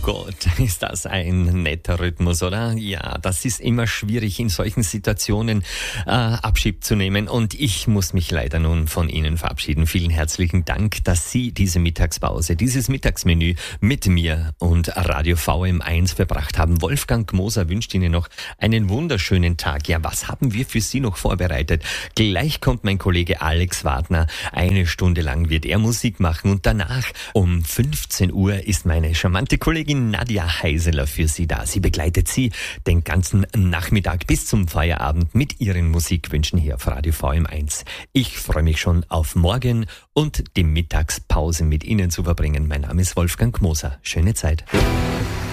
Gott, ist das ein netter Rhythmus, oder? Ja, das ist immer schwierig, in solchen Situationen Abschied zu nehmen. Und ich muss mich leider nun von Ihnen verabschieden. Vielen herzlichen Dank, dass Sie diese Mittagspause, dieses Mittagsmenü mit mir und Radio VM1 verbracht haben. Wolfgang Moser wünscht Ihnen noch einen wunderschönen Tag. Ja, was haben wir für Sie noch vorbereitet? Gleich kommt mein Kollege Alex Wagner. 1 Stunde lang wird er Musik machen und danach um 15 Uhr ist meine charmante Kollegin Nadja Heiseler für Sie da. Sie begleitet Sie den ganzen Nachmittag bis zum Feierabend mit Ihren Musikwünschen hier auf Radio VM1. Ich freue mich schon auf morgen und die Mittagspause mit Ihnen zu verbringen. Mein Name ist Wolfgang Moser. Schöne Zeit.